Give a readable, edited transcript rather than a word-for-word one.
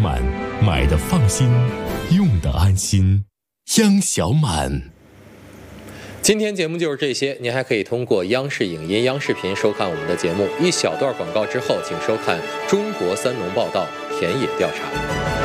满，买的放心，用的安心。央小满。 今天节目就是这些，您还可以通过央视影音、央视频收看我们的节目。一小段广告之后，请收看《中国三农报道·田野调查》。